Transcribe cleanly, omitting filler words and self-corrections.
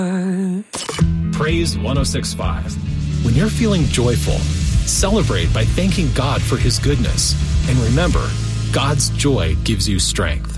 Praise 106.5. When you're feeling joyful, celebrate by thanking God for His goodness. And remember, God's joy gives you strength.